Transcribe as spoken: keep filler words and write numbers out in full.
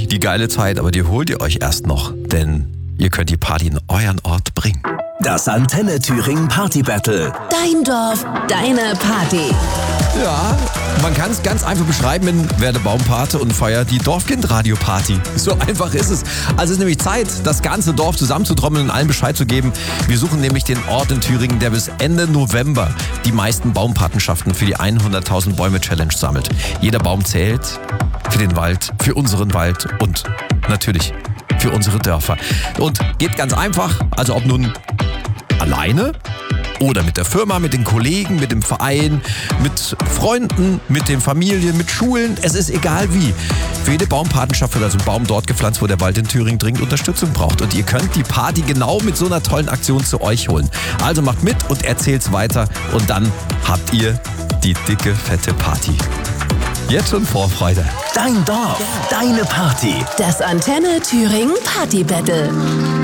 die geile Zeit, aber die holt ihr euch erst noch, denn ihr könnt die Party in euren Ort bringen. Das Antenne Thüringen Party Battle. Dein Dorf, deine Party. Ja, man kann es ganz einfach beschreiben in Werde Baumpate und feier die Dorfkind-Radio-Party. So einfach ist es. Also es ist nämlich Zeit, das ganze Dorf zusammenzutrommeln und allen Bescheid zu geben. Wir suchen nämlich den Ort in Thüringen, der bis Ende November die meisten Baumpatenschaften für die hunderttausend Bäume Challenge sammelt. Jeder Baum zählt für den Wald, für unseren Wald und natürlich für unsere Dörfer. Und geht ganz einfach, also ob nun alleine oder mit der Firma, mit den Kollegen, mit dem Verein, mit Freunden, mit den Familien, mit Schulen. Es ist egal wie. Für jede Baumpatenschaft wird also ein Baum dort gepflanzt, wo der Wald in Thüringen dringend Unterstützung braucht. Und ihr könnt die Party genau mit so einer tollen Aktion zu euch holen. Also macht mit und erzählt's weiter und dann habt ihr die dicke, fette Party. Jetzt schon Vorfreude. Dein Dorf, deine Party. Das Antenne Thüringen Party Battle.